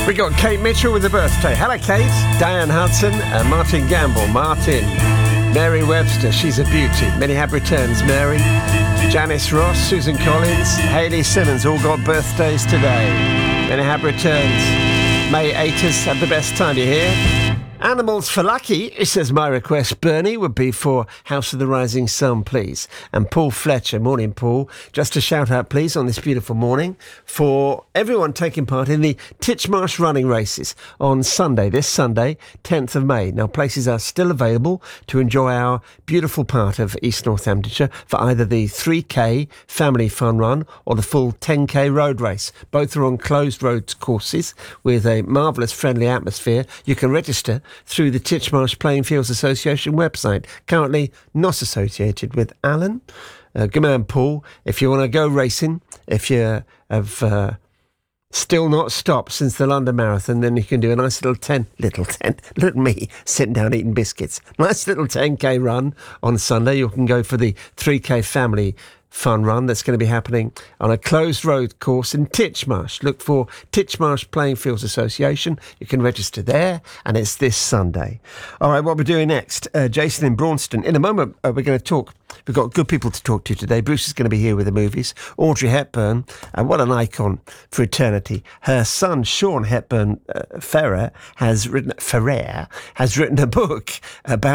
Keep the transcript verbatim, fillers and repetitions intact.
We got Kate Mitchell with a birthday. Hello, Kate. Diane Hudson and Martin Gamble. Martin. Mary Webster, she's a beauty. Many happy returns, Mary. Janice Ross, Susan Collins, Hayley Simmons, all got birthdays today. Many happy returns. May Aiters, have the best time, you hear? Animals for Lucky, it says my request, Bernie, would be for House of the Rising Sun, please. And Paul Fletcher, morning Paul, just a shout out please on this beautiful morning for everyone taking part in the Titchmarsh running races on Sunday, this Sunday, tenth of May. Now places are still available to enjoy our beautiful part of East Northamptonshire for either the three K family fun run or the full ten K road race. Both are on closed road courses with a marvellous friendly atmosphere. You can register through the Titchmarsh Playing Fields Association website, currently not associated with Alan. Uh, good man, Paul. If you want to go racing, if you have uh, still not stopped since the London Marathon, then you can do a nice little ten, little ten, look at me, sitting down eating biscuits. Nice little ten K run on Sunday. You can go for the three K family fun run that's going to be happening on a closed road course in Titchmarsh. Look for Titchmarsh Playing Fields Association. You can register there, and it's this Sunday. All right, what we're doing next, uh, Jason in Braunston. In a moment, uh, we're going to talk. We've got good people to talk to today. Bruce is going to be here with the movies. Audrey Hepburn, and what an icon for eternity. Her son, Sean Hepburn uh, Ferrer, has written Ferrer has written a book about